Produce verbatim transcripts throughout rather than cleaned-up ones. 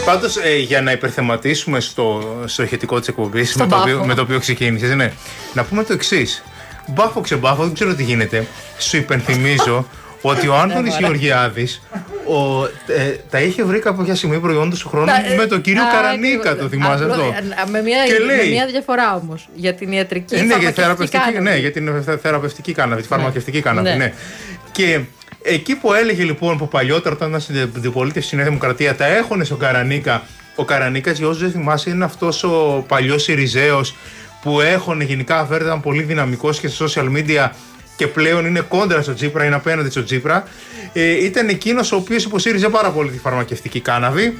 Πάντως, ε, για να υπερθεματίσουμε στο, στο ηχητικό της εκπομπής με, με το οποίο ξεκίνησες, ναι, να πούμε το εξής. Μπάφο ξεμπάφο, δεν ξέρω τι γίνεται. Σου υπενθυμίζω ότι ο Άντωνης Γεωργιάδης ο, ε, τα είχε βρει κάποια στιγμή προϊόντος του χρόνου ε, με τον κύριο α, Καρανίκα, α, το θυμάσαι αυτό. Με μια, λέει, με μια διαφορά όμως. Για την ιατρική, ε, ναι, για θεραπευτική, ναι, για την θεραπευτική κάναβη, τη φαρμακευτική κάναβη, ναι. ναι. Και εκεί που έλεγε λοιπόν που παλιότερα, όταν ήταν στην αντιπολίτευση στη Νέα Δημοκρατία, τα έχωνε στον Καρανίκα. Ο Καρανίκας, για όσους δεν θυμάσαι, είναι αυτός ο παλιός Συριζέος που έχωνε γενικά, βέβαια ήταν πολύ δυναμικός και στα social media και πλέον είναι κόντρα στο Τσίπρα, είναι απέναντι στο Τσίπρα. Ε, ήταν εκείνος ο οποίος υποστήριζε πάρα πολύ τη φαρμακευτική κάναβη,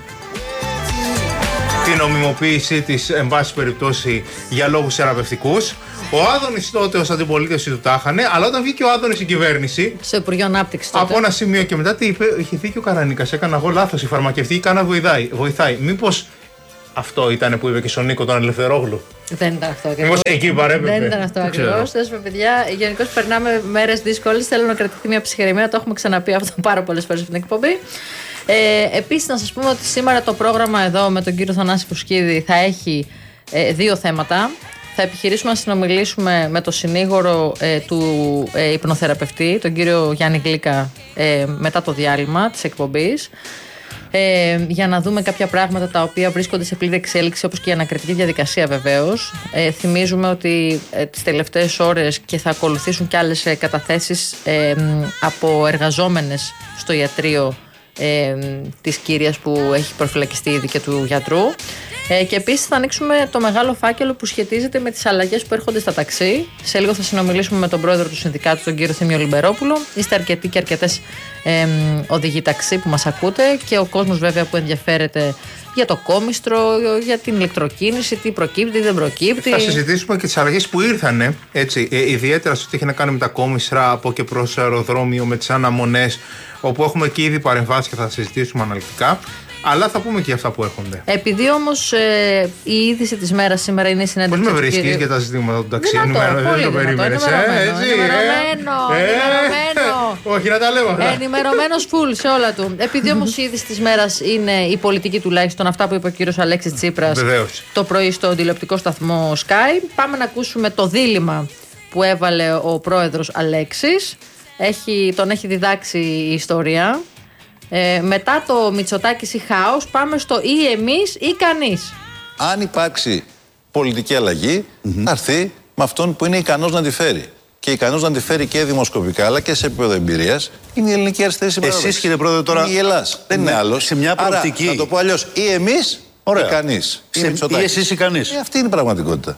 την νομιμοποίησή της, εν πάση περιπτώσει, για λόγους θεραπευτικούς. Ο Άδωνης τότε ως αντιπολίτευση του τάχανε, αλλά όταν βγήκε ο Άδωνης στην κυβέρνηση, στο Υπουργείο Ανάπτυξης τότε, από ένα σημείο και μετά, τι είπε, είχε δίκιο ο Καρανίκας. Έκανα εγώ λάθος. Η φαρμακευτική κάναβη βοηθάει. βοηθάει. Μήπως αυτό ήταν που είπε και στον Νίκο τον Ελευθερόγλου? Δεν ήταν αυτό ακριβώς. Μήπως εκεί παρέπρεπε? Δεν ήταν αυτό ακριβώς. Τέλος, παιδιά, γενικώς περνάμε μέρες δύσκολες. Θέλω να κρατηθεί μια ψυχραιμία. Το έχουμε ξαναπεί αυτό πάρα πολλές φορές στην εκπομπή. Ε, επίσης, να σας πούμε ότι σήμερα το πρόγραμμα εδώ με τον κύριο Θανάση Φουσκίδη θα έχει ε, δύο θέματα. Θα επιχειρήσουμε να συνομιλήσουμε με το συνήγορο ε, του ε, υπνοθεραπευτή, τον κύριο Γιάννη Γλίκα, ε, μετά το διάλειμμα της εκπομπής. Ε, για να δούμε κάποια πράγματα τα οποία βρίσκονται σε πλήρη εξέλιξη, όπως και η ανακριτική διαδικασία βεβαίως. Ε, θυμίζουμε ότι ε, τις τελευταίες ώρες και θα ακολουθήσουν και άλλες ε, καταθέσεις ε, από εργαζόμενες στο ιατρείο ε, της κύριας που έχει προφυλακιστεί ήδη και του γιατρού. Ε, και επίσης θα ανοίξουμε το μεγάλο φάκελο που σχετίζεται με τις αλλαγές που έρχονται στα ταξί. Σε λίγο θα συνομιλήσουμε με τον πρόεδρο του Συνδικάτου, τον κύριο Θήμιο Λιμπερόπουλο. Είστε αρκετοί και αρκετές ε, οδηγοί ταξί που μας ακούτε και ο κόσμος βέβαια που ενδιαφέρεται για το κόμιστρο, για την ηλεκτροκίνηση, τι προκύπτει, τι δεν προκύπτει. Θα συζητήσουμε και τις αλλαγές που ήρθαν, έτσι, ε, ιδιαίτερα στο τι έχει να κάνει με τα κόμιστρα από και προς αεροδρόμιο, με τις αναμονές, όπου έχουμε και ήδη παρεμβάσει και θα συζητήσουμε αναλυτικά. Αλλά θα πούμε και αυτά που έρχονται. Επειδή όμως ε, η είδηση της μέρας σήμερα είναι η συνέντευξη. Πώς με βρίσκεις κύριε... για τα ζητήματα του ταξί? Δεν το περίμενες. Ενημερωμένο. Όχι, να τα λέω αυτά. Ενημερωμένος φουλ σε όλα του. Επειδή όμως η είδηση της μέρας είναι η πολιτική, τουλάχιστον αυτά που είπε ο κύριος Αλέξης Τσίπρας το πρωί στο τηλεοπτικό σταθμό Sky, πάμε να ακούσουμε το δίλημμα που έβαλε ο πρόεδρος Αλέξης. Έχει, τον έχει διδάξει η ιστορία. Ε, μετά το Μητσοτάκης ή χάος, πάμε στο ή εμείς ή κανείς. Αν υπάρξει πολιτική αλλαγή, mm-hmm. θα έρθει με αυτόν που είναι ικανός να τη φέρει. Και ικανός να τη φέρει και δημοσκοπικά, αλλά και σε επίπεδο εμπειρίας, είναι η ελληνική αριστερή συμπαράσταση. Εσείς, κύριε Πρόεδρε, τώρα. Είναι η Ελλάς. Δεν είναι άλλος. Σε μια προοπτική. Άρα, να το πω αλλιώς, ή εμείς ή κανείς. Σε... Ή, ή εσείς ή κανείς. Ε, αυτή είναι η πραγματικότητα.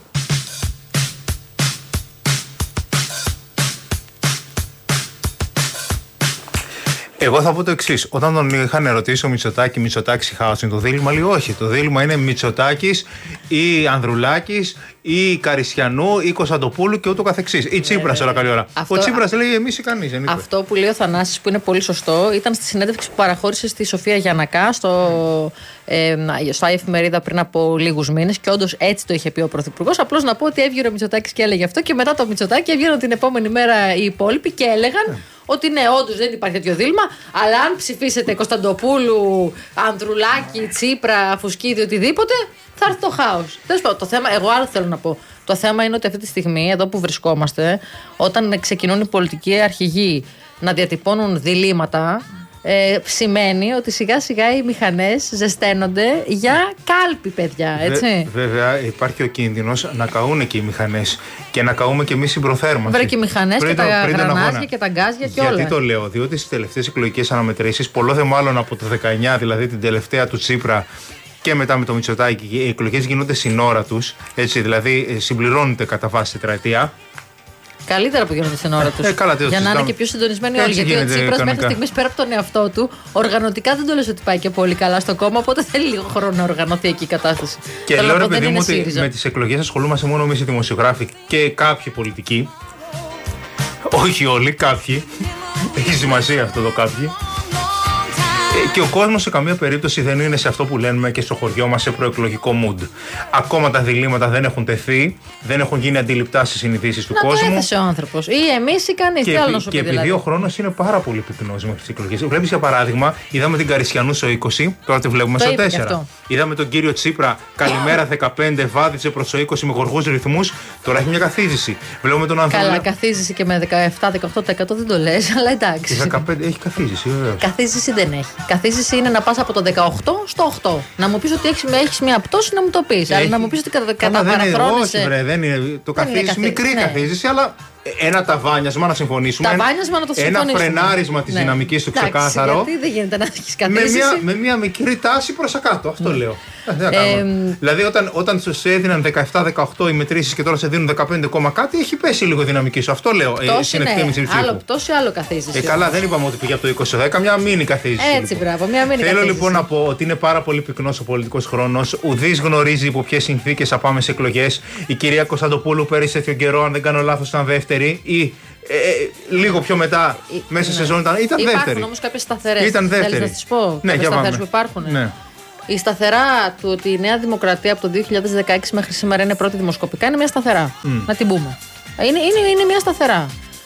Εγώ θα πω το εξής. Όταν τον είχαν ερωτήσει ο Μητσοτάκη, Μητσοτάκης ή χάος είναι το δίλημμα, λέει όχι. Το δίλημμα είναι Μητσοτάκης ή Ανδρουλάκης ή Καριστιανού ή Κωνσταντοπούλου και ούτω καθεξής. Ή Τσίπρας, όλα καλή ώρα. Αυτό, ο Τσίπρας λέει εμείς ή κανείς. Αυτό που λέει ο Θανάσης, που είναι πολύ σωστό, ήταν στη συνέντευξη που παραχώρησε στη Σοφία Γιαννακά στο, ε, στο Εφημερίδα πριν από λίγους μήνες. Και όντως έτσι το είχε πει ο Πρωθυπουργός. Απλώς να πω ότι έβγαινε ο Μητσοτάκης και έλεγε αυτό. Και μετά το Μητσοτάκη έβγαιναν την επόμενη μέρα οι υπόλοιποι και έλεγαν. Yeah. Ότι ναι, όντως δεν υπάρχει τέτοιο δίλημμα, αλλά αν ψηφίσετε Κωνσταντοπούλου, Ανδρουλάκη, Τσίπρα, Φουσκίδη, οτιδήποτε, θα έρθει το χάος. Το θέμα, εγώ άλλο θέλω να πω. Το θέμα είναι ότι αυτή τη στιγμή, εδώ που βρισκόμαστε, όταν ξεκινούν οι πολιτικοί αρχηγοί να διατυπώνουν διλήμματα, ε, σημαίνει ότι σιγά σιγά οι μηχανές ζεσταίνονται για κάλπη, παιδιά, έτσι. Βε, βέβαια υπάρχει ο κίνδυνος να καούνε και οι μηχανές και να καούμε και εμείς συμπροθέρμανση. Βρε και οι μηχανές και τα γρανάζια και τα γκάζια και όλα. Γιατί το λέω? Διότι στις τελευταίες εκλογικές αναμετρήσεις, πολλό δε μάλλον από το δεκαεννιά, δηλαδή την τελευταία του Τσίπρα, και μετά με το Μητσοτάκη, οι εκλογές γίνονται στην ώρα τους, έτσι, δηλαδή συμπληρώνεται κατά βάση τετραετία. Καλύτερα που γίνονται στην ώρα τους. Ε, καλά, για να είναι και πιο συντονισμένοι όλοι. Γιατί ο Τσίπρας μέχρι στιγμής πέρα από τον εαυτό του, οργανωτικά δεν το λες ότι πάει και πολύ καλά στο κόμμα, οπότε θέλει λίγο χρόνο να οργανωθεί εκεί η κατάσταση. Και Θέλω λέω ρε παιδί μου ότι με τις εκλογές ασχολούμαστε μόνο εμείς οι δημοσιογράφοι και κάποιοι πολιτικοί. Όχι όλοι, κάποιοι. Έχει σημασία αυτό το κάποιοι. Και ο κόσμος σε καμία περίπτωση δεν είναι σε αυτό που λένε και στο χωριό μας σε προεκλογικό mood. Ακόμα τα διλήμματα δεν έχουν τεθεί, δεν έχουν γίνει αντιληπτά στις συνηθίσεις του να κόσμου. Το έθεσε ο άνθρωπος. Ή εμείς ή κανείς. Και, τι άλλο να και σου πει, επειδή δηλαδή. ο χρόνος είναι πάρα πολύ πυκνός μέχρι τις εκλογές. Βλέπεις για παράδειγμα, είδαμε την Καριστιανού στο είκοσι, τώρα τη βλέπουμε Το στο είπε και τέσσερα. αυτό. Είδαμε τον κύριο Τσίπρα, καλημέρα δεκαπέντε, βάδισε προς το είκοσι με γοργούς ρυθμούς, τώρα έχει μια καθίζηση. Βλέπουμε τον Ανδρουλάκη. Καλά, καθίζηση και με δεκαεπτά με δεκαοκτώ τοις εκατό δεν το λες, αλλά εντάξει. δεκαπέντε έχει καθίζηση, βεβαίως. Καθίζηση δεν έχει. Καθίζηση είναι να πας από το δεκαοκτώ στο οκτώ. Να μου πεις ότι έχεις, έχεις μια πτώση να μου το πεις. Αλλά να μου πεις ότι κατα, καταπαραθρώνεσαι. Όχι, βρε, δεν είναι. Το καθίζηση, μικρή ναι. καθίζηση, αλλά ένα ταβάνιασμα να συμφωνήσουμε. Ταβάνιασμα να το συμφωνήσουμε. Ένα φρενάρισμα της ναι. δυναμικής του Εντάξει, ξεκάθαρο. Γιατί δεν γίνεται να έχεις Με καθίζηση. μια, με μια μικρή τάση προς τα κάτω. Αυτό ναι. λέω. Ε, δηλαδή, όταν, όταν σου έδιναν δεκαεπτά δεκαοκτώ οι μετρήσεις και τώρα σε δίνουν δεκαπέντε κόμμα κάτι, έχει πέσει λίγο η δυναμική σου. Αυτό λέω. Πτώση, ναι. Άλλο πτώση, άλλο καθίζηση. Ε, καλά, δεν είπαμε ότι πήγε από το είκοσι δέκα, μια μίνι καθίζηση. Έτσι, λοιπόν. Μπράβο, μια μίνι Θέλω καθίζηση. λοιπόν να πω ότι είναι πάρα πολύ πυκνός ο πολιτικός χρόνος. Ουδής γνωρίζει υπό ποιες συνθήκες θα πάμε σε εκλογές. Η κυρία Κωνσταντοπούλου πέρυσι τέτοιο καιρό, αν δεν κάνω λάθος, ήταν δεύτερη. Ή ε, ε, λίγο πιο μετά, η, μέσα ναι. σε σεζόν ήταν, ήταν υπάρχουν δεύτερη. Υπάρχουν όμως κάποιες σταθερές. Ήταν δεύτερη. Θέλεις να τις πω, ναι, κάποιες σταθερές που υπάρχουν. Ναι. Η σταθερά του ότι η Νέα Δημοκρατία από το δύο χιλιάδες δεκαέξι μέχρι σήμερα είναι πρώτη δημοσκοπικά είναι μια σταθερά. Mm. Να την πούμε. Είναι, είναι, είναι μια σταθερά.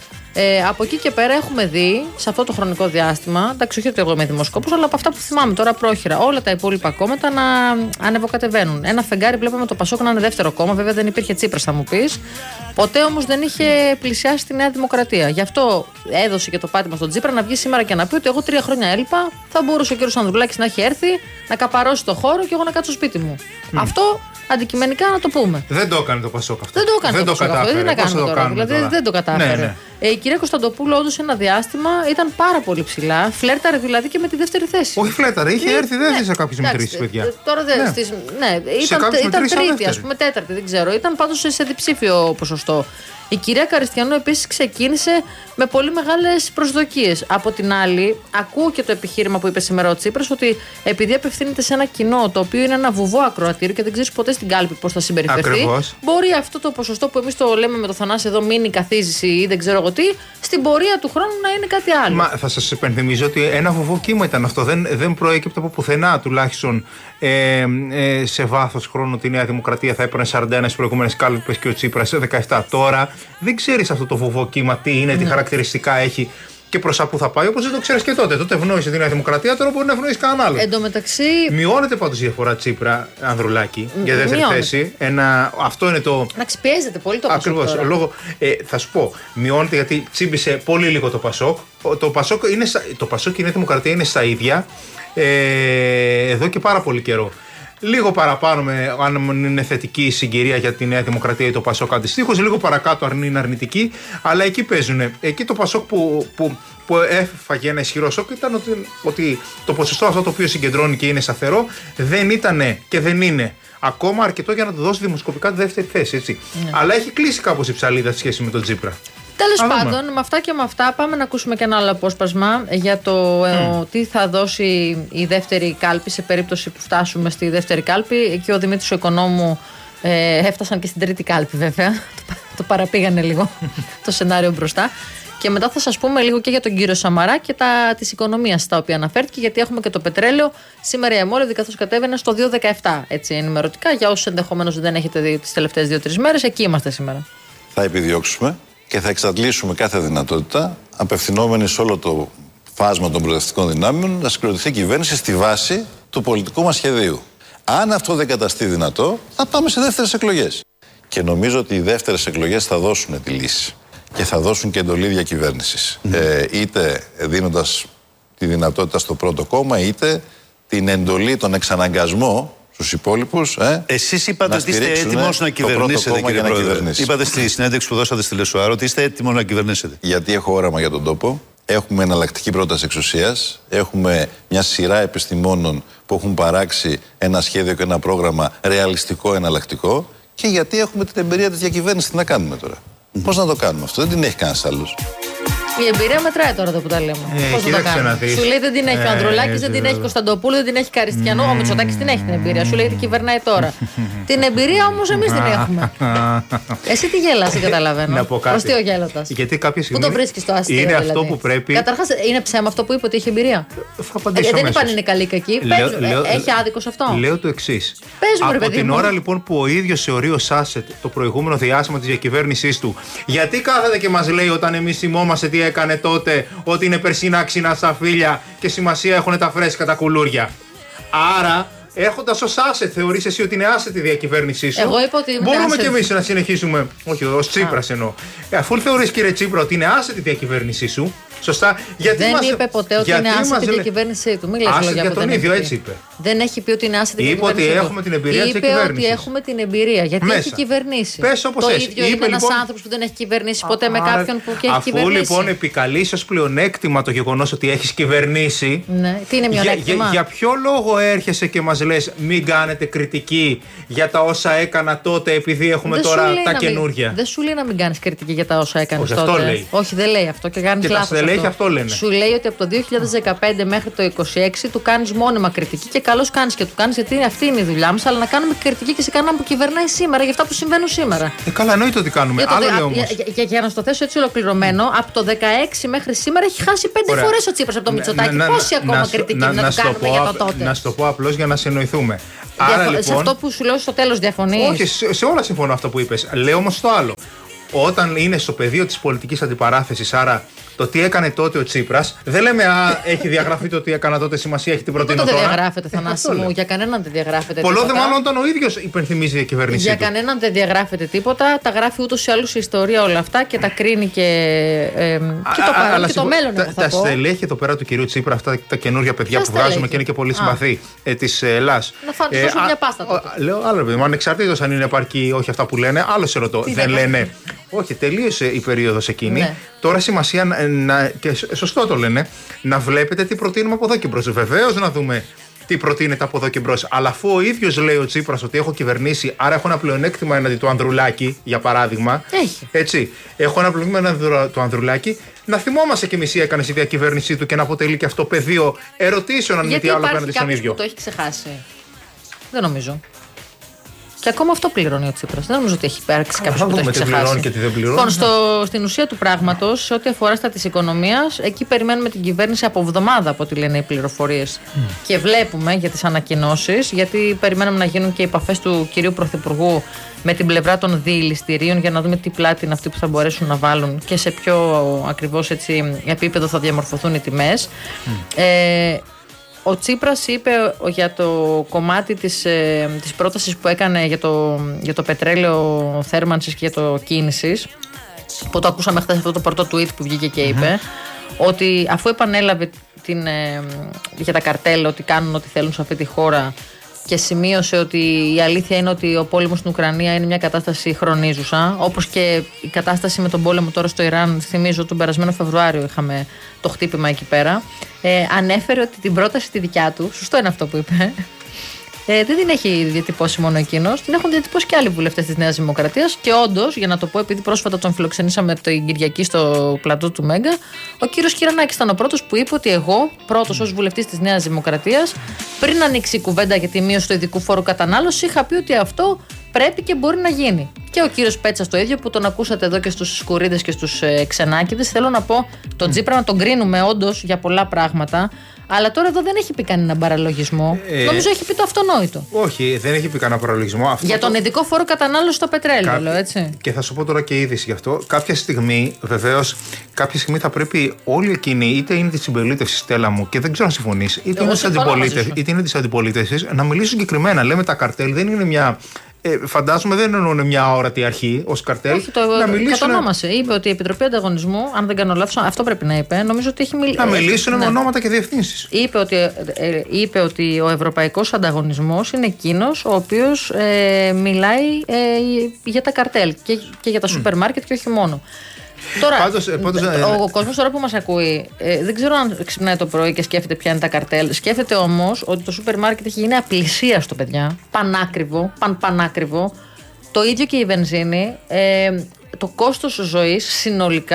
Ε, από εκεί και πέρα έχουμε δει σε αυτό το χρονικό διάστημα, εντάξει, όχι ότι εγώ είμαι δημοσκόπος, αλλά από αυτά που θυμάμαι τώρα πρόχειρα, όλα τα υπόλοιπα κόμματα να ανεβοκατεβαίνουν. Ένα φεγγάρι βλέπαμε το Πασόκ να είναι δεύτερο κόμμα, βέβαια δεν υπήρχε Τσίπρας, θα μου πεις. Ποτέ όμως δεν είχε πλησιάσει τη Νέα Δημοκρατία. Γι' αυτό έδωσε και το πάτημα στον Τσίπρα να βγει σήμερα και να πει ότι εγώ τρία χρόνια έλειπα, θα μπορούσε ο κ. Ανδρουλάκης να έχει έρθει, να καπαρώσει το χώρο και εγώ να κάτσω σπίτι μου. Mm. Αυτό αντικειμενικά να το πούμε. Δεν το έκανε το Πασόκ αυτό. Δεν το έκανε δεν το Πασόκ αυτό. Δεν να κάνουμε τώρα. Δηλαδή τώρα. δεν το κατάφερε. Ναι, ναι. Ε, η κυρία Κωνσταντοπούλου όντως ένα διάστημα ήταν πάρα πολύ ψηλά. Φλέρταρε δηλαδή και με τη δεύτερη θέση. Όχι φλέρταρε, είχε ναι, έρθει, δεν ναι, σε κάποιες μετρήσεις, παιδιά. Τώρα δεν. Ναι, στις, ναι ήταν, ήταν τρίτη, ας πούμε, τέταρτη, δεν ξέρω. Ήταν πάντως σε διψήφιο ποσοστό. Η κυρία Καριστιανού επίσης ξεκίνησε με πολύ μεγάλες προσδοκίες. Από την άλλη, ακούω και το επιχείρημα που είπε σήμερα ο Τσίπρας ότι επειδή απευθύνεται σε ένα κοινό το οποίο είναι ένα βουβό ακροατήριο και δεν ξέρεις ποτέ στην κάλπη πώς θα συμπεριφερθεί, ακριβώς. Μπορεί αυτό το ποσοστό που εμείς το λέμε με το Θανάση εδώ μείνει καθίζηση ή δεν ξέρω εγώ τι, στην πορεία του χρόνου να είναι κάτι άλλο. Μα θα σας υπενθυμίζω ότι ένα βουβό κύμα ήταν αυτό. Δεν, δεν προέκυπτε από πουθενά τουλάχιστον ε, ε, σε βάθος χρόνου ότι η Νέα Δημοκρατία θα έπαιρνε σαράντα ένα στις προηγούμενες κάλπες και ο Τσίπρας δεκαεπτά. Τώρα δεν ξέρεις αυτό το βουβό κύμα τι είναι, τι ναι. χαρακτηριστικά έχει και προς τα που θα πάει, όπως δεν το ξέρεις και τότε. Τότε ευνόησε τη Νέα Δημοκρατία, τώρα μπορεί να ευνοήσει κανέναν άλλο. Εν τω μεταξύ. Μειώνεται πάντως η διαφορά Τσίπρα Ανδρουλάκη για δεύτερη μειώνεται. θέση. Ένα, αυτό είναι το. Να ξυπιέζεται πολύ το Πασόκ. Ακριβώς. Λόγω, ε, θα σου πω, μειώνεται γιατί τσίμπησε πολύ λίγο το Πασόκ. Το Πασόκ είναι, το Πασόκ και η Νέα Δημοκρατία είναι στα ίδια ε, εδώ και πάρα πολύ καιρό. Λίγο παραπάνω, με, αν είναι θετική η συγκυρία για τη Νέα Δημοκρατία ή το Πασόκ αντιστοίχως, λίγο παρακάτω αν είναι αρνητική, αλλά εκεί παίζουν. Εκεί το Πασόκ που, που, που έφαγε ένα ισχυρό σοκ ήταν ότι, ότι το ποσοστό αυτό το οποίο συγκεντρώνει και είναι σταθερό δεν ήταν και δεν είναι ακόμα αρκετό για να του δώσει δημοσκοπικά τη δεύτερη θέση. Έτσι. Ναι. Αλλά έχει κλείσει κάπως η ψαλίδα σε σχέση με τον Τσίπρα. Τέλος πάντων, με αυτά και με αυτά πάμε να ακούσουμε και ένα άλλο απόσπασμα για το mm. ε, τι θα δώσει η δεύτερη κάλπη σε περίπτωση που φτάσουμε στη δεύτερη κάλπη. Εκεί ο Δημήτρης ο Οικονόμου ε, έφτασαν και στην τρίτη κάλπη βέβαια. το, το παραπήγανε λίγο το σενάριο μπροστά. Και μετά θα σας πούμε λίγο και για τον κύριο Σαμαρά και τα της οικονομίας στα οποία αναφέρθηκε, γιατί έχουμε και το πετρέλαιο. Σήμερα η αιμόλυβδη καθώς κατέβαινε στο δύο δεκαεπτά, έτσι ενημερωτικά. Για όσους ενδεχομένως δεν έχετε δει τις τελευταίες δύο τρεις μέρες, εκεί είμαστε σήμερα. Θα επιδιώξουμε και θα εξαντλήσουμε κάθε δυνατότητα, απευθυνόμενοι σε όλο το φάσμα των προοδευτικών δυνάμεων, να συγκροτηθεί η κυβέρνηση στη βάση του πολιτικού μας σχεδίου. Αν αυτό δεν καταστεί δυνατό, θα πάμε σε δεύτερες εκλογές. Και νομίζω ότι οι δεύτερες εκλογές θα δώσουν τη λύση. Και θα δώσουν και εντολή διακυβέρνησης. Mm. Ε, είτε δίνοντας τη δυνατότητα στο πρώτο κόμμα, είτε την εντολή, τον εξαναγκασμό στους υπόλοιπους. Ε, Εσείς είπατε ότι είστε έτοιμος να κυβερνήσετε, κύριε Πρόεδρε. Είπατε στη συνέντευξη που δώσατε στη Λεσουάρο ότι είστε έτοιμος να κυβερνήσετε. Γιατί έχω όραμα για τον τόπο. Έχουμε εναλλακτική πρόταση εξουσίας. Έχουμε μια σειρά επιστημόνων που έχουν παράξει ένα σχέδιο και ένα πρόγραμμα ρεαλιστικό, εναλλακτικό. Και γιατί έχουμε την εμπειρία της διακυβέρνησης. Τι να κάνουμε τώρα. Mm. Πώς να το κάνουμε αυτό, δεν την έχει κανένας άλλος. Η εμπειρία μετράει τώρα εδώ που τα λέμε. Ε, Πώς θα το κάνει. Σου λέει δεν την έχει ε, ο Ανδρουλάκης, δεν την έχει Κωνσταντοπούλου, δεν την έχει Καριστιανό. Ο Μητσοτάκης την έχει την εμπειρία. Σου λέει ότι κυβερνάει τώρα. Την εμπειρία όμως εμείς την έχουμε. Εσύ τι γέλας, δεν καταλαβαίνω. Προς τι ο γέλατας. Γιατί κάποια στιγμή. Πού το βρίσκεις το αστείο. Είναι δηλαδή. αυτό που πρέπει. Καταρχάς, είναι ψέμα αυτό που είπε ότι έχει εμπειρία. Ε, δεν είπαν είναι καλή κακή. Έχει άδικο σε αυτό. Λέω το εξής. Από την ώρα λοιπόν που ο ίδιος θεωρεί ο Σάσετ το προηγούμενο διάστημα της διακυβέρνησής του, γιατί κάθεται και μας λέει όταν εμείς θυμόμαστε τι έκανε τότε, ότι είναι περσινά ξινά στα φύλλα και σημασία έχουν τα φρέσκα τα κουλούρια. Άρα, έχοντας ως asset, θεωρείς εσύ ότι είναι asset η διακυβέρνησή σου. Εγώ είπα ότι μπορούμε κι εμείς να συνεχίσουμε. Όχι, ως Τσίπρας εννοώ. Ε, αφού θεωρείς, κύριε Τσίπρα, ότι είναι asset η διακυβέρνησή σου. Σωστά. Γιατί δεν μας, είπε ποτέ ότι είναι asset η διακυβέρνησή του. Μην λες λόγια για τον δεν ίδιο, έχει έτσι είπε. Δεν έχει πει ότι είναι asset η διακυβέρνησή του. Είπε ότι έχουμε την εμπειρία της διακυβέρνησης. Είπε ότι έχουμε την εμπειρία. Γιατί Μέσα. έχει κυβερνήσει. Πες όπως το έτσι. ίδιο είπε είναι ένας λοιπόν... άνθρωπος που δεν έχει κυβερνήσει ποτέ με κάποιον που έχει αφού, κυβερνήσει. Αφού λοιπόν επικαλείς ως πλεονέκτημα το γεγονός ότι έχεις κυβερνήσει. Ναι. Τι είναι μειονέκτημα. Για, για, για ποιο λόγο έρχεσαι και μας λες μην κάνετε κριτική για τα όσα έκανα τότε επειδή έχουμε δεν τώρα τα καινούργια. Δεν σου λέει να μην κάνεις κριτική για τα όσα έκανες τότε. Όχι, δεν λέει αυτό και κάνεις λάθος. Δεν λέει και αυτό λένε. Σου λέει ότι από το δύο χιλιάδες δεκαπέντε μέχρι το είκοσι έξι του κάνεις μόνιμα κριτική και καλώς κάνεις και του κάνεις γιατί αυτή είναι η δουλειά μας. Αλλά να κάνουμε κριτική και σε κανέναν που κυβερνάει σήμερα για αυτά που συμβαίνουν σήμερα. Ε, καλά, εννοείται ότι κάνουμε. Για, Άλλο το, λέω όμως. Για, για, για να στο θέσω έτσι ολοκληρωμένο, από το δεκαέξι μέχρι σήμερα έχει χάσει πέντε φορές ο Τσίπρας από το Μητσοτάκη. Πόση ακόμα να, κριτική να, να, να του κάνουμε για το τότε. Να σου το πω απλώς για να συνοηθούμε. Άρα, Διαφο- λοιπόν, σε αυτό που σου λέω στο τέλος διαφωνείς. Όχι, σε, σε όλα συμφωνώ αυτό που είπες. Λέω όμως το άλλο. Όταν είναι στο πεδίο της πολιτικής αντιπαράθεσης, άρα το τι έκανε τότε ο Τσίπρας, δεν λέμε α, έχει διαγραφεί το τι έκανα τότε, σημασία έχει την προτείνω τώρα. Δεν διαγράφεται, Θανάση μου, για κανέναν δεν διαγράφεται. Πολλό δε μάλλον όταν ο ίδιος υπενθυμίζει η διακυβέρνησή για του. Για κανέναν δεν διαγράφεται τίποτα, τα γράφει ούτως ή άλλως η ιστορία όλα αυτά και τα κρίνει και, ε, και το παρόν και το μέλλον. Τα, τα στελέχη εδώ πέρα του κυρίου Τσίπρα, αυτά τα καινούργια παιδιά που βγάζουμε και είναι και πολύ συμπαθή ε, της Ελλάς. Να φανταστώ μια πάστα τότε. Λέω άλλο παιδί, ανεξαρτήτως αν είναι επαρκή όχι αυτά που λένε, άλλο σε ρωτώ. Δεν λένε. Όχι, τελείωσε η περίοδος εκείνη. Ναι. Τώρα σημασία να, και σωστό το λένε, να βλέπετε τι προτείνουμε από εδώ και μπρος. Βεβαίως να δούμε τι προτείνεται από εδώ και μπρος. Αλλά αφού ο ίδιος λέει ο Τσίπρας ότι έχω κυβερνήσει, άρα έχω ένα πλεονέκτημα έναντι του Ανδρουλάκη, για παράδειγμα. Έχει. Έτσι. Έχω ένα πλεονέκτημα έναντι του Ανδρουλάκη. Να θυμόμαστε κι εμείς τι έκανε η διακυβέρνησή του και να αποτελεί και αυτό πεδίο ερωτήσεων, αν μη τι άλλο απέναντι στον ίδιο. Που το έχει ξεχάσει. Δεν νομίζω. Και ακόμα αυτό πληρώνει ο Τσίπρας. Δεν νομίζω ότι έχει υπάρξει κάποιο που το έχει ξεχάσει. Και τι δεν πληρώνει. Λοιπόν, στο, στην ουσία του πράγματος, σε ό,τι αφορά στα της οικονομίας, εκεί περιμένουμε την κυβέρνηση από εβδομάδα, από ό,τι λένε οι πληροφορίες. Mm. Και βλέπουμε για τις ανακοινώσεις, γιατί περιμένουμε να γίνουν και οι επαφές του κυρίου Πρωθυπουργού με την πλευρά των διηληστηρίων για να δούμε τι πλάτη είναι αυτή που θα μπορέσουν να βάλουν και σε ποιο ακριβώς έτσι, επίπεδο θα διαμορφωθούν οι τιμές. Mm. Ε, Ο Τσίπρας είπε για το κομμάτι της, ε, της πρότασης που έκανε για το, για το πετρέλαιο θέρμανσης και για το κίνησης, που το ακούσαμε χθες αυτό το πρώτο tweet που βγήκε και είπε, mm-hmm. ότι αφού επανέλαβε την, ε, για τα καρτέλ ότι κάνουν ό,τι θέλουν σε αυτή τη χώρα και σημείωσε ότι η αλήθεια είναι ότι ο πόλεμος στην Ουκρανία είναι μια κατάσταση χρονίζουσα, όπως και η κατάσταση με τον πόλεμο τώρα στο Ιράν. Θυμίζω τον περασμένο Φεβρουάριο είχαμε το χτύπημα εκεί πέρα. Ε, ανέφερε ότι την πρόταση τη δικιά του, σωστό είναι αυτό που είπε, ε, δεν την έχει διατυπώσει μόνο εκείνος, την έχουν διατυπώσει και άλλοι βουλευτές της Νέας Δημοκρατίας. Και όντως, για να το πω, επειδή πρόσφατα τον φιλοξενήσαμε την Κυριακή στο πλατό του Μέγκα, ο κύριος Κυρανάκης ήταν ο πρώτος που είπε ότι εγώ, πρώτος ως βουλευτής της Νέας Δημοκρατίας, πριν ανοίξει η κουβέντα για τη μείωση του ειδικού φόρου κατανάλωση, είχα πει ότι αυτό πρέπει και μπορεί να γίνει. Και ο κύριος Πέτσας το ίδιο, που τον ακούσατε εδώ και στους Σκουρίδες και στους ε, Ξενάκηδες. Θέλω να πω, τον mm. Τσίπρα να τον κρίνουμε όντως για πολλά πράγματα. Αλλά τώρα εδώ δεν έχει πει κανένα παραλογισμό. Ε, Νομίζω έχει πει το αυτονόητο. Όχι, δεν έχει πει κανένα παραλογισμό. Αυτό για τον το... ειδικό φόρο κατανάλωση στο πετρέλαιο, Κα... λέω έτσι. Και θα σου πω τώρα και είδηση γι' αυτό. Κάποια στιγμή, βεβαίως, κάποια στιγμή θα πρέπει όλοι εκείνοι, είτε είναι τη συμπολίτευση, Στέλλα μου, και δεν ξέρω αν συμφωνεί, είτε, είτε είναι τη αντιπολίτευση, να μιλήσουν συγκεκριμένα. Λέμε τα καρτέλ δεν είναι μια. Ε, φαντάζομαι δεν εννοούν μια όρατη αρχή ως καρτέλ. Όχι, το να μιλήσουν... κατονόμασε. Είπε ότι η Επιτροπή Ανταγωνισμού, αν δεν κάνω λάθος, αυτό πρέπει να είπε. Νομίζω ότι έχει μιλήσει. Να μιλήσουν ε, με ναι. ονόματα και διευθύνσεις. Είπε ότι, ε, είπε ότι ο ευρωπαϊκός ανταγωνισμός είναι εκείνος ο οποίος ε, μιλάει ε, για τα καρτέλ και, και για τα σούπερ μάρκετ και όχι μόνο. Τώρα, πάντως, πάντως, ο, ο κόσμος τώρα που μας ακούει, ε, δεν ξέρω αν ξυπνάει το πρωί και σκέφτεται ποια είναι τα καρτέλ. Σκέφτεται όμως ότι το σούπερ μάρκετ έχει γίνει απλησίαστο, παιδιά. Πανάκριβο, παν πανάκριβο. Το ίδιο και η βενζίνη. Ε, το κόστος ζωής συνολικά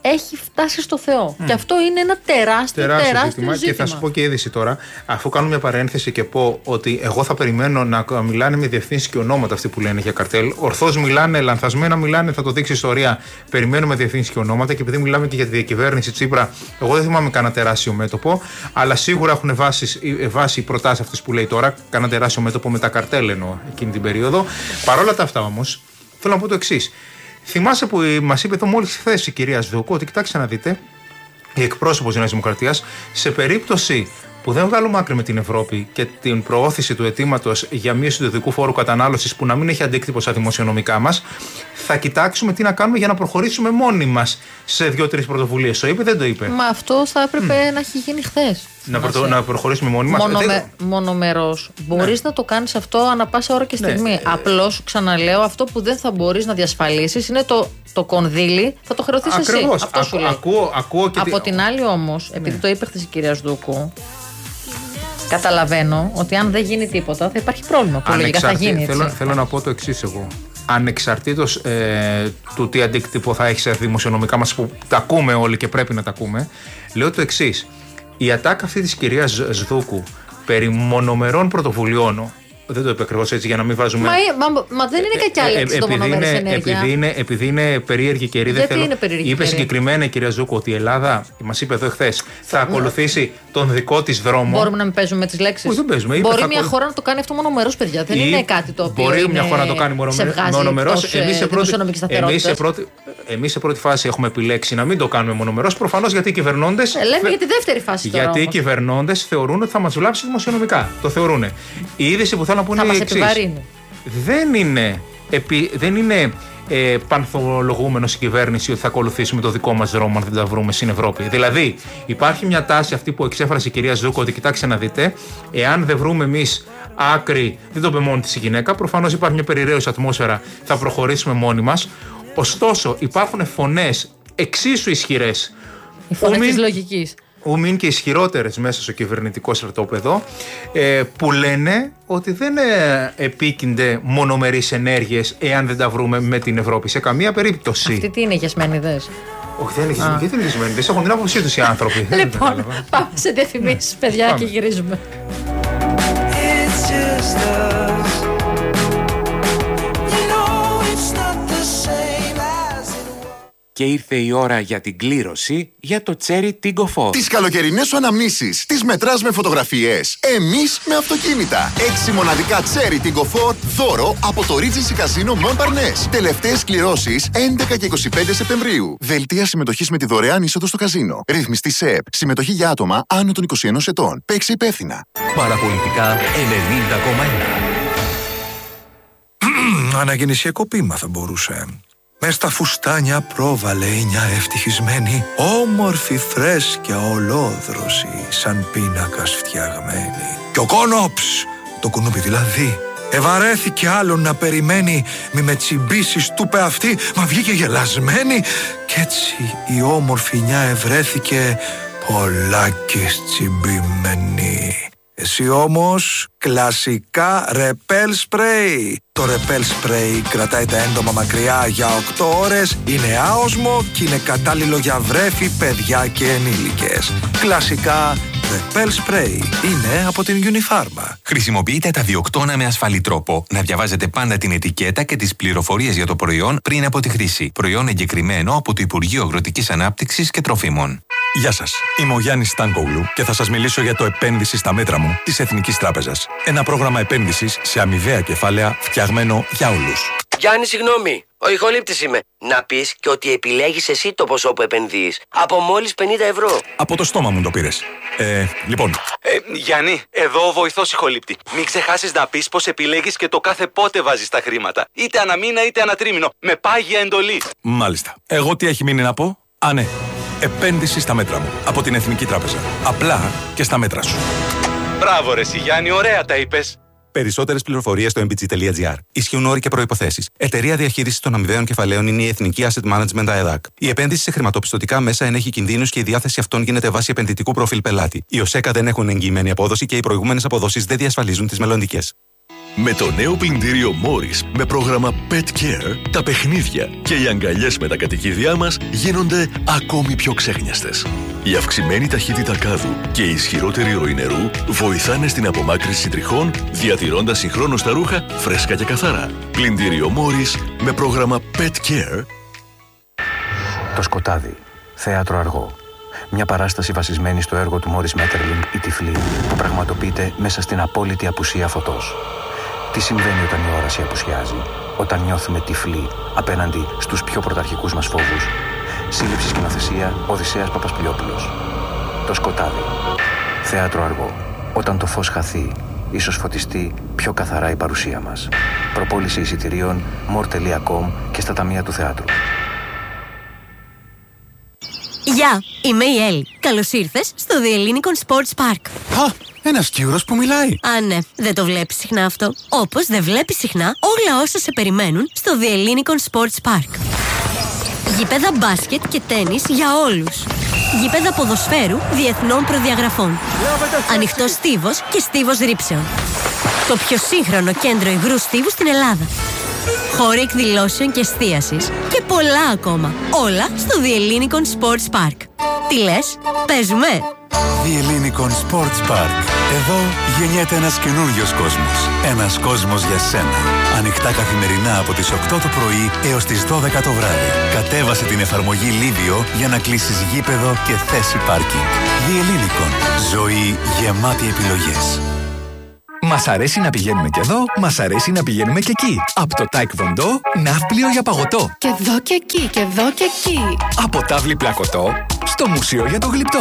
έχει φτάσει στο Θεό. Mm. Και αυτό είναι ένα τεράστιο, τεράστιο, τεράστιο ζήτημα. ζήτημα. Και θα σου πω και είδηση τώρα, αφού κάνω μια παρένθεση και πω ότι εγώ θα περιμένω να μιλάνε με διευθύνσεις και ονόματα αυτοί που λένε για καρτέλ. Ορθώς μιλάνε, λανθασμένα μιλάνε, θα το δείξει η ιστορία. Περιμένουμε διευθύνσεις και ονόματα και επειδή μιλάμε και για τη διακυβέρνηση Τσίπρα, εγώ δεν θυμάμαι κανένα τεράστιο μέτωπο, αλλά σίγουρα έχουν βάσει οι προτάσεις αυτές που λέει τώρα, κανένα τεράστιο μέτωπο με τα καρτέλ εννοώ εκείνη την περίοδο. Παρόλα τα αυτά όμως, θέλω να πω το εξής. Θυμάσαι που μας είπε εδώ μόλις χθες η κυρία Σδούκου ότι κοιτάξτε να δείτε, η εκπρόσωπος της Νέας Δημοκρατίας, σε περίπτωση που δεν βγάλουμε άκρη με την Ευρώπη και την προώθηση του αιτήματος για μείωση του ιδιωτικού φόρου κατανάλωσης που να μην έχει αντίκτυπο στα δημοσιονομικά μας, θα κοιτάξουμε τι να κάνουμε για να προχωρήσουμε μόνοι μας σε δύο-τρεις πρωτοβουλίες. Το είπε, δεν το είπε. Μα αυτό θα έπρεπε mm. να έχει γίνει χθες. Να, πρωτο, να προχωρήσουμε μόνοι μας. Μονομε, δεν... Μονομερός. Μπορείς ναι. να το κάνεις αυτό ανά πάσα ώρα και στιγμή. Ναι. Απλώς, ξαναλέω, αυτό που δεν θα μπορείς να διασφαλίσεις είναι το, το κονδύλι, θα το χρεωθείς εσύ. Αυτό Ακού, σου λέει. Ακούω, ακούω και Από τι... την άλλη όμως, επειδή ναι. το είπε χθες η κυρία Σδούκου, καταλαβαίνω ότι αν δεν γίνει τίποτα θα υπάρχει πρόβλημα. Που λογικά θα γίνει. Θέλω, θέλω να πω το εξής εγώ. Ανεξαρτήτως ε, του τι αντίκτυπο θα έχει σε δημοσιονομικά μας που τα ακούμε όλοι και πρέπει να τα ακούμε, λέω το εξής. Η ατάκα αυτή της κυρίας Σδούκου περί μονομερών πρωτοβουλειών, δεν το είπε ακριβώς έτσι για να μην βάζουμε. Μα, μα, μα δεν είναι κακιά λέξη το μονομερές ενέργεια. Επειδή είναι, επειδή είναι περίεργη καιρή, δεν θέλω. Είπε συγκεκριμένα η κυρία Ζούκου ότι η Ελλάδα, μας είπε εδώ χθες, θα ναι. ακολουθήσει τον δικό της δρόμο. Μπορούμε να μην παίζουμε με τις λέξεις. Όχι, δεν παίζουμε. Μπορεί είπε, μια θα... χώρα να το κάνει αυτό μονομερός, παιδιά. Δεν Ή... είναι κάτι το οποίο. Μπορεί μια χώρα να το κάνει μονομερός. Εμείς σε, πρώτη... σε, πρώτη... Εμείς σε πρώτη φάση έχουμε επιλέξει να μην το κάνουμε μονομερός. Προφανώς γιατί οι κυβερνώντες. Λέμε για τη δεύτερη φάση. Γιατί οι κυβερνώντες θεωρούν ότι θα μας βλάψει δημοσιονομικά. Το θεωρούν. Η είδηση που θέλω να πω είναι η εξής. Δεν είναι, επί, δεν είναι ε, πανθολογούμενος η κυβέρνηση ότι θα ακολουθήσουμε το δικό μας δρόμο αν δεν τα βρούμε στην Ευρώπη. Δηλαδή, υπάρχει μια τάση αυτή που εξέφρασε η κυρία Ζούκου ότι κοιτάξτε να δείτε, εάν δεν βρούμε εμείς άκρη, δεν το είπε μόνη της η γυναίκα, προφανώς υπάρχει μια περιραίωση ατμόσφαιρα, θα προχωρήσουμε μόνοι μας. Ωστόσο, υπάρχουν φωνές εξίσου ισχυρές. Οι φωνές της λογικής. Ουμίν και ισχυρότερες μέσα στο κυβερνητικό στρατόπεδο, ε, που λένε ότι δεν ε, επίκυνται μονομερείς ενέργειες εάν δεν τα βρούμε με την Ευρώπη. Σε καμία περίπτωση. Αυτοί τι είναι, γεσμένιδες? Όχι, δεν είναι, δεν είναι γεσμένιδες. Έχουν την άποψή τους οι άνθρωποι. Λοιπόν, πάμε σε διαφημίσεις, παιδιά, πάμε. Και γυρίζουμε. Και ήρθε η ώρα για την κλήρωση για το Cherry Tiggo Four. Τις καλοκαιρινές σου αναμνήσεις τις μετράς με φωτογραφίες. Εμείς με αυτοκίνητα. Έξι μοναδικά Cherry Tiggo Four δώρο από το Regency Casino Mont Parnasse. Τελευταίες κληρώσεις έντεκα και είκοσι πέντε Σεπτεμβρίου. Δελτία συμμετοχής με τη δωρεάν είσοδο στο καζίνο. Ρυθμιστή ΣΕΠ. Συμμετοχή για άτομα άνω των είκοσι ενός ετών. Παίξε υπεύθυνα. Παραπολιτικά ενενήντα κόμμα ένα. Αναγεννησιακό ποίημα θα μπορούσε. Μες στα φουστάνια πρόβαλε μια ευτυχισμένη, όμορφη φρέσκια ολόδρωση, σαν πίνακας φτιαγμένη. Και ο Κόνοψ, το κουνούπι δηλαδή, ευαρέθηκε άλλον να περιμένει, μη με τσιμπήσεις του πε αυτή, μα βγήκε γελασμένη. Κι έτσι η όμορφη νιά ευρέθηκε πολλάκις τσιμπημένη. Εσύ όμως, κλασικά ρεπέλ σπρέι. Το ρεπέλ σπρέι κρατάει τα έντομα μακριά για οκτώ ώρες, είναι άοσμο και είναι κατάλληλο για βρέφη, παιδιά και ενήλικες. Κλασικά ρεπέλ σπρέι είναι από την Unifarma. Χρησιμοποιείτε τα διοκτώνα με ασφαλή τρόπο. Να διαβάζετε πάντα την ετικέτα και τις πληροφορίες για το προϊόν πριν από τη χρήση. Προϊόν εγκεκριμένο από το Υπουργείο Αγροτικής Ανάπτυξης και Τροφίμων. Γεια σας, είμαι ο Γιάννης Στάνκογλου και θα σας μιλήσω για το επένδυση στα μέτρα μου της Εθνικής Τράπεζας. Ένα πρόγραμμα επένδυσης σε αμοιβαία κεφάλαια φτιαγμένο για όλους. Γιάννη, συγγνώμη, ο ηχολήπτης είμαι. Να πεις και ότι επιλέγεις εσύ το ποσό που επενδύεις. Από μόλις πενήντα ευρώ. Από το στόμα μου το πήρες. Ε, λοιπόν. Ε, Γιάννη, εδώ ο βοηθός ηχολήπτη. Μην ξεχάσεις να πεις πως επιλέγεις και το κάθε πότε βάζεις τα χρήματα. Είτε ανά μήνα είτε ανά τρίμηνο. Με πάγια εντολή. Μάλιστα. Εγώ τι έχει μείνει να πω? Α, ναι. Επένδυση στα μέτρα μου. Από την Εθνική Τράπεζα. Απλά και στα μέτρα σου. Μπράβο ρε Γιάννη, ωραία τα είπες. Περισσότερες πληροφορίες στο εμ πι τζι τελεία τζι άρ. Ισχύουν όροι και προϋποθέσεις. Εταιρεία διαχείρισης των αμοιβαίων κεφαλαίων είναι η Εθνική Asset Management ΑΕΔΑΚ. Η επένδυση σε χρηματοπιστωτικά μέσα ενέχει κινδύνους και η διάθεση αυτών γίνεται βάσει επενδυτικού προφίλ πελάτη. Οι ΟΣΕΚΑ δεν έχουν εγγυημένη απόδοση και οι προηγούμενες αποδόσεις δεν διασφαλίζουν τις μελλοντικές. Με το νέο πλυντήριο Morris με πρόγραμμα Pet Care, τα παιχνίδια και οι αγκαλιές με τα κατοικίδια μας γίνονται ακόμη πιο ξέχνιαστες. Η αυξημένη ταχύτητα κάδου και η ισχυρότερη ροή νερού βοηθάνε στην απομάκρυνση τριχών, διατηρώντας συγχρόνως τα ρούχα φρέσκα και καθαρά. Πλυντήριο Morris με πρόγραμμα Pet Care. Το σκοτάδι. Θέατρο αργό. Μια παράσταση βασισμένη στο έργο του Μόρις Μέτερλινγκ «Η Τυφλή» που πραγματοποιείται μέσα στην απόλυτη απουσία φωτός. Τι συμβαίνει όταν η όραση απουσιάζει, όταν νιώθουμε τυφλοί απέναντι στους πιο πρωταρχικούς μας φόβους. Σύλληψη σκηνοθεσία Οδυσσέας Παπασπιλιόπουλος. Το σκοτάδι. Θέατρο αργό. Όταν το φως χαθεί, ίσως φωτιστεί πιο καθαρά η παρουσία μας. Προπόληση εισιτηρίων more τελεία com και στα ταμεία του θεάτρου. Γεια, είμαι η Έλλη. Καλώς ήρθες στο The Ellinikon Sports Park. Α, ένας Κύρος που μιλάει. Α, ναι, δεν το βλέπεις συχνά αυτό. Όπως δεν βλέπεις συχνά όλα όσα σε περιμένουν στο The Ellinikon Sports Park. Γήπεδα μπάσκετ και τένις για όλους. Γήπεδα ποδοσφαίρου διεθνών προδιαγραφών. Ανοιχτός στίβος και στίβος ρήψεων. Το πιο σύγχρονο κέντρο υγρού στίβου στην Ελλάδα. Χώροι εκδηλώσεων και εστίασης και πολλά ακόμα. Όλα στο The Ellinikon Sports Park. Τι λες, παίζουμε? The Ellinikon Sports Park. Εδώ γεννιέται ένας καινούριος κόσμος. Ένας κόσμος για σένα. Ανοιχτά καθημερινά από τις οκτώ το πρωί έως τις δώδεκα το βράδυ. Κατέβασε την εφαρμογή Livio για να κλείσεις γήπεδο και θέση πάρκινγκ. The Ellinikon. Ζωή γεμάτη επιλογές. Μας αρέσει να πηγαίνουμε και εδώ, μας αρέσει να πηγαίνουμε και εκεί. Από το Taekwondo, ναύπλιο για παγωτό. Και εδώ και εκεί, και εδώ και εκεί. Από τάβλη πλακωτό, στο μουσείο για το γλυπτό.